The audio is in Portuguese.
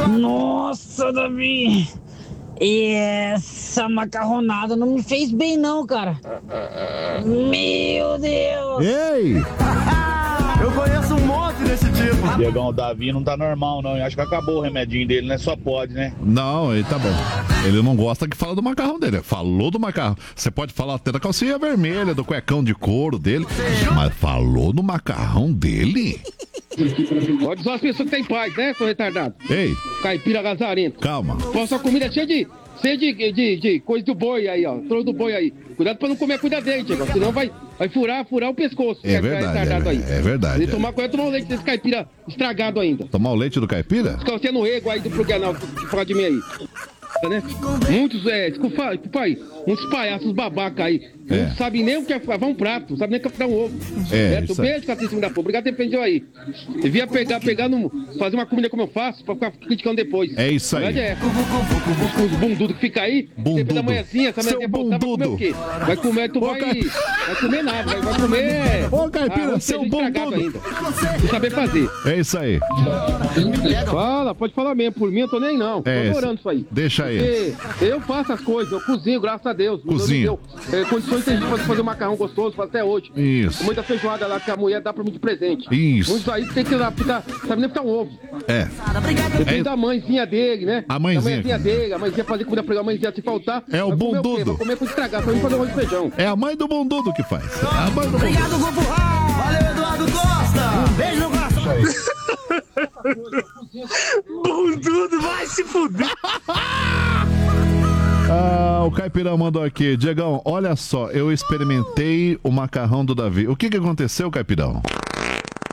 Nossa, Davi. Essa macarronada não me fez bem não, cara. Meu Deus. Ei! Eu conheço um monte desse tipo. Diegão, o Davi não tá normal, não. Eu acho que acabou o remedinho dele, né? Só pode, né? Não, ele tá bom. Ele não gosta que fala do macarrão dele. Falou do macarrão. Você pode falar até da calcinha vermelha, do cuecão de couro dele. Mas falou do macarrão dele? Pode só as pessoas que têm paz, né, seu retardado? Ei, Caipira lazarento. calma. Sua comida é cheia de coisa do boi aí, ó. Trouxe do boi aí. Cuidado pra não comer a cuida dele, Diego. Senão vai furar o pescoço. É verdade, é verdade. E tomar o leite desse caipira estragado ainda. Tomar o leite do caipira? Fica você no ego aí do Pluganal, que fala de mim aí. Né? Muitos, desculpa aí, muitos palhaços babaca aí. Não sabem nem o que é lavar um prato, não sabem nem o que é fritar um ovo. Tu beijo, catíssimo da porra. Obrigado por ter defendido aí. Devia fazer uma comida como eu faço, pra ficar criticando depois. É isso aí. Os bundudos que fica aí, depois da manhãzinha, essa manhãzinha voltar, vai comer o quê? Vai comer nada, vai comer. Ô, caipira, seu bundudo ainda. Não saber fazer. É isso aí. Fala, pode falar mesmo, por mim eu tô nem não. Tô adorando isso aí. Deixa aí. Porque eu faço as coisas, eu cozinho, graças a Deus. Cozinho. Condições de fazer um macarrão gostoso, faço até hoje. Isso. Muita feijoada lá que a mulher dá pra mim de presente. Isso. Muitos aí tem que ir lá, sabe nem fritar um ovo. Depende da mãezinha dele, né? A mãezinha. A mãezinha fazer comida pra ele, a mãezinha se faltar. É o bundudo. Vai comer com estragar, pra mim fazer arroz e feijão. É a mãe do bundudo que faz. A mãe do Obrigado, Vovô. Valeu, Eduardo Costa. Um beijo no coração. Bundudo, vai se fuder. O Caipirão mandou aqui. Diegão, olha só, eu experimentei o macarrão do Davi. O que aconteceu, Caipirão?